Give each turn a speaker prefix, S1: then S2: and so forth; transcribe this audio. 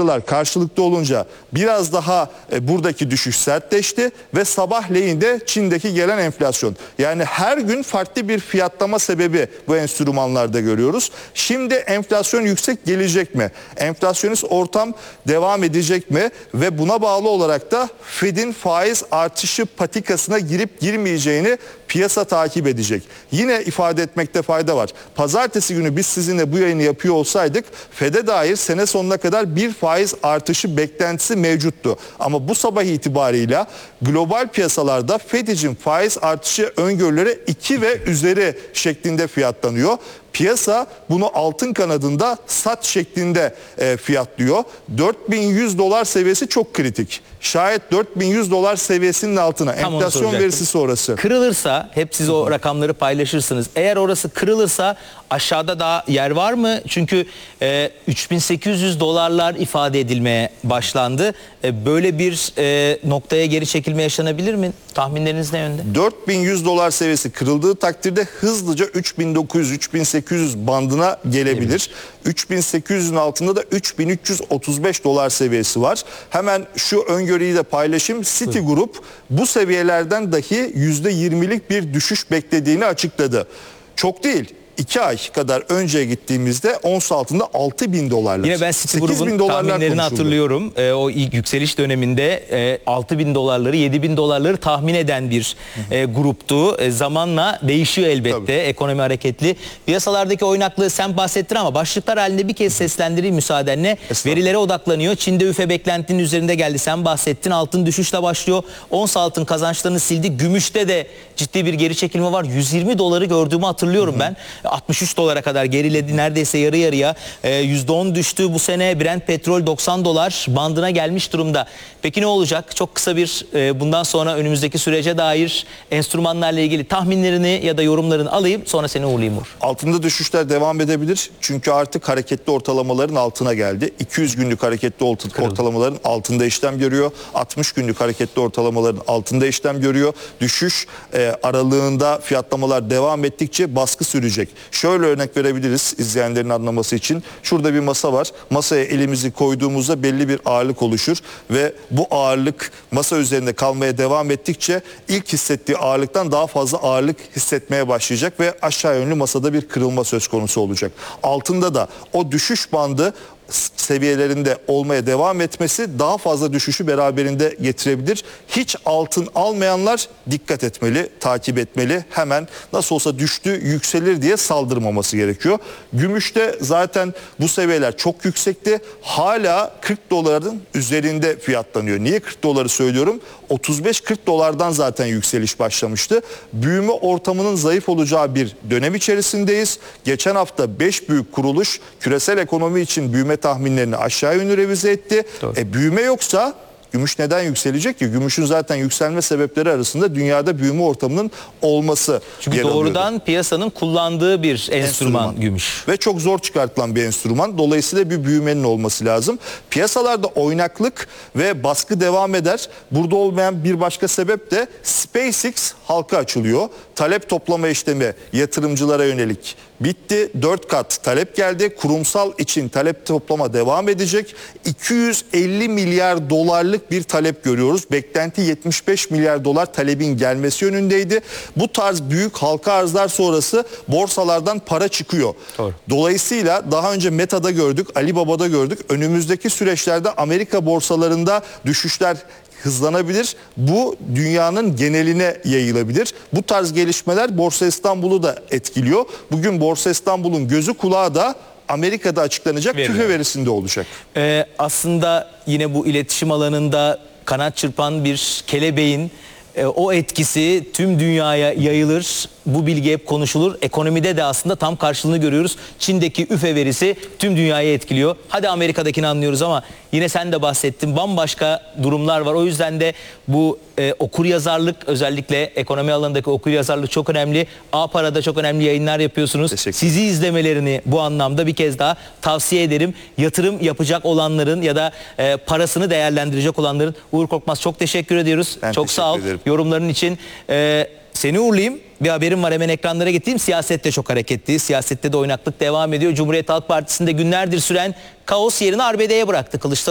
S1: uyarılar karşılıklı olunca biraz daha buradaki düşüş sertleşti ve sabahleyin de Çin'deki gelen enflasyon. Yani her gün farklı bir fiyatlama sebebi bu enstrümanlarda görüyoruz. Şimdi enflasyon yüksek gelecek mi? Enflasyonist ortam devam edecek mi? Ve buna bağlı olarak da Fed'in faiz artışı patikasına girip girmeyeceğini piyasa takip edecek. Yine ifade etmekte fayda var. Pazartesi günü biz sizinle bu yayını yapıyor olsaydık Fed'e dair sene sonuna kadar bir faiz artışı beklentisi mevcuttu. Ama bu sabah itibarıyla global piyasalarda Fed için faiz artışı öngörüleri 2 ve üzeri şeklinde fiyatlanıyor. Piyasa bunu altın kanadında sat şeklinde fiyatlıyor. 4100 dolar seviyesi çok kritik. Şayet 4100 dolar seviyesinin altına enflasyon verisi sonrası
S2: kırılırsa, hep siz o rakamları paylaşırsınız. Eğer orası kırılırsa aşağıda daha yer var mı? Çünkü 3800 dolarlar ifade edilmeye başlandı. Böyle bir noktaya geri çekilme yaşanabilir mi? Tahminleriniz ne yönde? 4100
S1: dolar seviyesi kırıldığı takdirde hızlıca 3900-3800 bandına gelebilir. 3800'ün altında da 3335 dolar seviyesi var. Hemen şu öngörüyü de paylaşayım. Citigroup bu seviyelerden dahi %20'lik bir düşüş beklediğini açıkladı. Çok değil. 2 ay kadar önceye gittiğimizde ons altında 6.000 dolarlar.
S2: Yine ben Citigroup'un tahminlerini hatırlıyorum. O ilk yükseliş döneminde 6.000 dolarları, 7.000 dolarları tahmin eden bir gruptu. Zamanla değişiyor elbette. Tabii. Ekonomi hareketli. Piyasalardaki oynaklığı sen bahsettin ama başlıklar halinde bir kez seslendireyim müsaadenle. Verilere odaklanıyor. Çin'de üfe beklentinin üzerinde geldi. Sen bahsettin. Altın düşüşle başlıyor. Ons altın kazançlarını sildi. Gümüşte de ciddi bir geri çekilme var. 120 doları gördüğümü hatırlıyorum ben. 63 dolara kadar geriledi, neredeyse yarı yarıya %10 düştü. Bu sene Brent petrol 90 dolar bandına gelmiş durumda. Peki ne olacak? Çok kısa bir bundan sonra önümüzdeki sürece dair enstrümanlarla ilgili tahminlerini ya da yorumlarını alayım, sonra seni uğurlayayım Uğur.
S1: Altında düşüşler devam edebilir. Çünkü artık hareketli ortalamaların altına geldi. 200 günlük hareketli ortalamaların altında işlem görüyor. 60 günlük hareketli ortalamaların altında işlem görüyor. Düşüş aralığında fiyatlamalar devam ettikçe baskı sürecek. Şöyle örnek verebiliriz izleyenlerin anlaması için. Şurada bir masa var. Masaya elimizi koyduğumuzda belli bir ağırlık oluşur ve bu ağırlık masa üzerinde kalmaya devam ettikçe ilk hissettiği ağırlıktan daha fazla ağırlık hissetmeye başlayacak ve aşağı yönlü masada bir kırılma söz konusu olacak. Altında da o düşüş bandı seviyelerinde olmaya devam etmesi daha fazla düşüşü beraberinde getirebilir. Hiç altın almayanlar dikkat etmeli, takip etmeli. Hemen nasıl olsa düştü, yükselir diye saldırmaması gerekiyor. Gümüşte zaten bu seviyeler çok yüksekti. Hala 40 doların üzerinde fiyatlanıyor. Niye 40 doları söylüyorum? 35-40 dolardan zaten yükseliş başlamıştı. Büyüme ortamının zayıf olacağı bir dönem içerisindeyiz. Geçen hafta 5 büyük kuruluş küresel ekonomi için büyüme tahminlerini aşağı yönlü revize etti. Büyüme yoksa gümüş neden yükselecek ki? Gümüşün zaten yükselme sebepleri arasında dünyada büyüme ortamının olması.
S2: Çünkü doğrudan piyasanın kullandığı bir enstrüman gümüş.
S1: Ve çok zor çıkartılan bir enstrüman. Dolayısıyla bir büyümenin olması lazım. Piyasalarda oynaklık ve baskı devam eder. Burada olmayan bir başka sebep de SpaceX halka açılıyor. Talep toplama işlemi yatırımcılara yönelik bitti. 4 kat talep geldi. Kurumsal için talep toplama devam edecek. 250 milyar dolarlık bir talep görüyoruz. Beklenti 75 milyar dolar talebin gelmesi yönündeydi. Bu tarz büyük halka arzlar sonrası borsalardan para çıkıyor. Doğru. Dolayısıyla daha önce Meta'da gördük, Alibaba'da gördük. Önümüzdeki süreçlerde Amerika borsalarında düşüşler hızlanabilir. Bu dünyanın geneline yayılabilir. Bu tarz gelişmeler Borsa İstanbul'u da etkiliyor. Bugün Borsa İstanbul'un gözü kulağı da Amerika'da açıklanacak tüfe verisinde olacak.
S2: Aslında yine bu iletişim alanında kanat çırpan bir kelebeğin o etkisi tüm dünyaya yayılır. Bu bilgi hep konuşulur. Ekonomide de aslında tam karşılığını görüyoruz. Çin'deki üfe verisi tüm dünyayı etkiliyor. Hadi Amerika'dakini anlıyoruz ama yine sen de bahsettin. Bambaşka durumlar var. O yüzden de bu okuryazarlık, özellikle ekonomi alanındaki okuryazarlık çok önemli. A-Para'da çok önemli yayınlar yapıyorsunuz. Sizi izlemelerini bu anlamda bir kez daha tavsiye ederim. Yatırım yapacak olanların ya da parasını değerlendirecek olanların. Uğur Korkmaz, çok teşekkür ediyoruz. Çok sağ ol yorumların için. Seni uğurlayayım. Bir haberim var, hemen ekranlara getireyim. Siyasette çok hareketli. Siyasette de oynaklık devam ediyor. Cumhuriyet Halk Partisi'nde günlerdir süren kaos yerini ARBD'ye bıraktı. Kılıçdaroğlu